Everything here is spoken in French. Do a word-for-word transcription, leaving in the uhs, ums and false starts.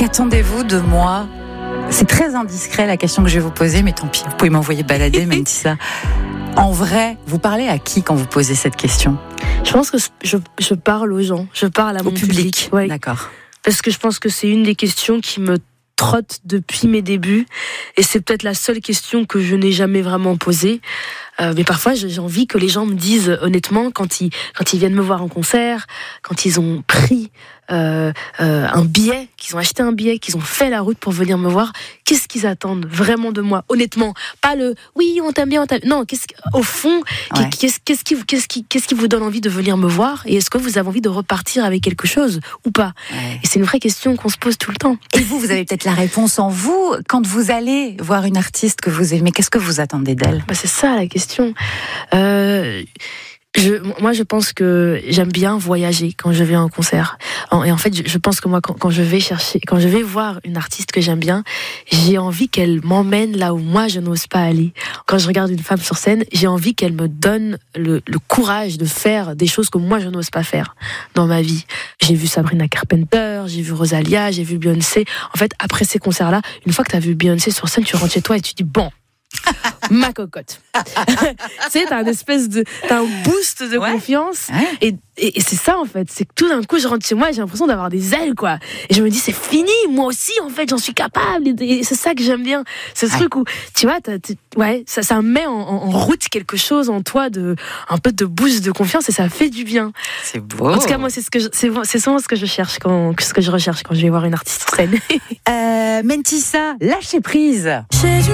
Qu'attendez-vous de moi ? C'est très indiscret la question que je vais vous poser, mais tant pis, vous pouvez m'envoyer balader, même si ça... En vrai, vous parlez à qui quand vous posez cette question ? Je pense que je, je parle aux gens, je parle à mon Au public, public. Ouais. D'accord. Parce que je pense que c'est une des questions qui me trotte depuis mes débuts, et c'est peut-être la seule question que je n'ai jamais vraiment posée. Euh, mais parfois, j'ai envie que les gens me disent honnêtement, quand ils, quand ils viennent me voir en concert, quand ils ont pris euh, euh, un billet, qu'ils ont acheté un billet, qu'ils ont fait la route pour venir me voir, qu'est-ce qu'ils attendent vraiment de moi, honnêtement. Pas le « oui, on t'aime bien, on t'aime bien ». Non, qu'est-ce, au fond, ouais. qu'est-ce, qu'est-ce, qui, qu'est-ce, qui, qu'est-ce qui vous donne envie de venir me voir ? Et est-ce que vous avez envie de repartir avec quelque chose ou pas ? ouais. Et c'est une vraie question qu'on se pose tout le temps. Et vous, vous avez peut-être la réponse en vous. Quand vous allez voir une artiste que vous aimez, qu'est-ce que vous attendez d'elle ? Bah, c'est ça la question. Euh, je, moi, je pense que j'aime bien voyager quand je vais à un concert. Et en fait, je, je pense que moi, quand, quand je vais chercher, quand je vais voir une artiste que j'aime bien, j'ai envie qu'elle m'emmène là où moi je n'ose pas aller. Quand je regarde une femme sur scène, j'ai envie qu'elle me donne le, le courage de faire des choses que moi je n'ose pas faire dans ma vie. J'ai vu Sabrina Carpenter, j'ai vu Rosalia, j'ai vu Beyoncé. En fait, après ces concerts-là, une fois que tu as vu Beyoncé sur scène, tu rentres chez toi et tu dis bon. Ma cocotte. Tu sais, t'as un espèce de, t'as un boost de ouais. confiance. Ouais. Et, et, et c'est ça, en fait. C'est que tout d'un coup, je rentre chez moi et j'ai l'impression d'avoir des ailes, quoi. Et je me dis, c'est fini. Moi aussi, en fait, j'en suis capable. Et, et c'est ça que j'aime bien. C'est ce ouais. truc où, tu vois, t'as, ouais, ça, ça met en, en route quelque chose en toi de, un peu de boost de confiance et ça fait du bien. C'est beau. En tout cas, moi, c'est ce que je, c'est, c'est souvent ce que je cherche quand, ce que je recherche quand je vais voir une artiste sur scène. euh, Mentissa, lâchez prise.